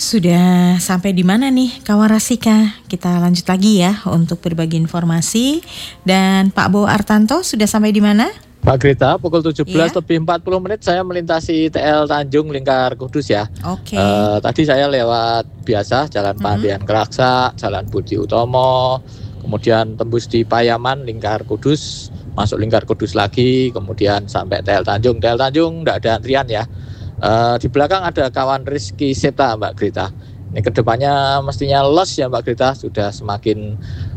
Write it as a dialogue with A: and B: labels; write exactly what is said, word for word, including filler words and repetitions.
A: Sudah sampai di mana nih kawan Rasika? Kita lanjut lagi ya untuk berbagi informasi. Dan Pak Bo Artanto sudah sampai di mana?
B: Mbak Greta, pukul tujuh belas
A: Iya.
B: lebih empat puluh menit saya melintasi T L Tanjung Lingkar Kudus ya.
A: Oke.
B: Uh, tadi saya lewat biasa Jalan
A: Mhm.
B: Pandian Keraksa, Jalan Budi Utomo, kemudian tembus di Payaman Lingkar Kudus, masuk Lingkar Kudus lagi, kemudian sampai T L Tanjung. T L Tanjung enggak ada antrian ya. Uh, di belakang ada kawan Rizky Septa Mbak Greta. Ini kedepannya mestinya los ya Mbak Greta, sudah semakin